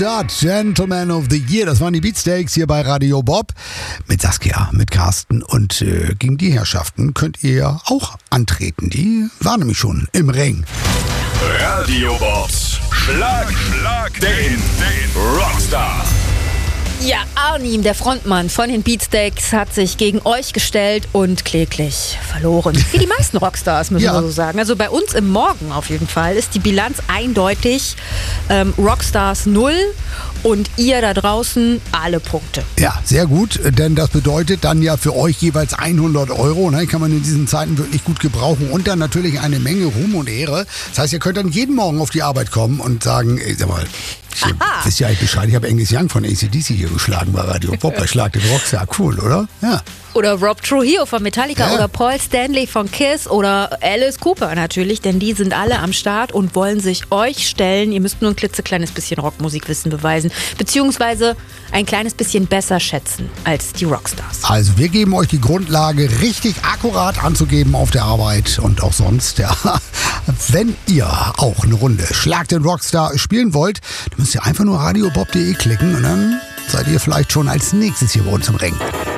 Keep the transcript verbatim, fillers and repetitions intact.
Start, Gentleman of the Year, das waren die Beatsteaks hier bei Radio Bob mit Saskia, mit Carsten und äh, gegen die Herrschaften könnt ihr auch antreten. Die waren nämlich schon im Ring. Radio Bobs Schlag, Schlag den, den Rockstar. Ja, Arnim, der Frontmann von den Beatsteaks, hat sich gegen euch gestellt und kläglich verloren. Wie die meisten Rockstars, müssen Ja. wir so sagen. Also bei uns im Morgen auf jeden Fall ist die Bilanz eindeutig. Ähm, Rockstars null und ihr da draußen alle Punkte. Ja, sehr gut, denn das bedeutet dann ja für euch jeweils hundert Euro. Ne? Kann man in diesen Zeiten wirklich gut gebrauchen und dann natürlich eine Menge Ruhm und Ehre. Das heißt, ihr könnt dann jeden Morgen auf die Arbeit kommen und sagen, ey, sag mal, ihr Aha. wisst ja eigentlich Bescheid, ich habe Angus Young von A C D C hier geschlagen bei Radio Bob, bei Schlag den Rockstar. Cool, oder? Ja. Oder Rob Trujillo von Metallica Ja. oder Paul Stanley von Kiss oder Alice Cooper natürlich, denn die sind alle am Start und wollen sich euch stellen. Ihr müsst nur ein klitzekleines bisschen Rockmusikwissen beweisen, beziehungsweise ein kleines bisschen besser schätzen als die Rockstars. Also wir geben euch die Grundlage, richtig akkurat anzugeben auf der Arbeit und auch sonst. Ja. Wenn ihr auch eine Runde Schlag den Rockstar spielen wollt, dann müsst ihr einfach nur radiobob punkt de klicken und dann seid ihr vielleicht schon als nächstes hier bei uns im Ring.